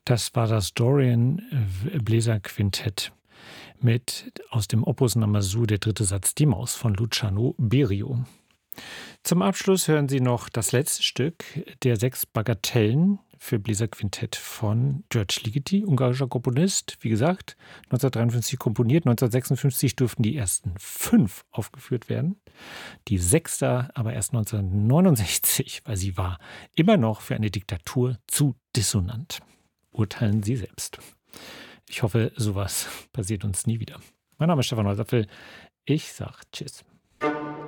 Das war das Dorian Bläserquintett mit aus dem Opus Namazu, der dritte Satz, die Maus von Luciano Berio. Zum Abschluss hören Sie noch das letzte Stück der 6 Bagatellen für Bläserquintett von György Ligeti, ungarischer Komponist. Wie gesagt, 1953 komponiert, 1956 durften die ersten 5 aufgeführt werden. Die 6. aber erst 1969, weil sie war immer noch für eine Diktatur zu dissonant. Urteilen Sie selbst. Ich hoffe, sowas passiert uns nie wieder. Mein Name ist Stefan Holzapfel. Ich sage Tschüss.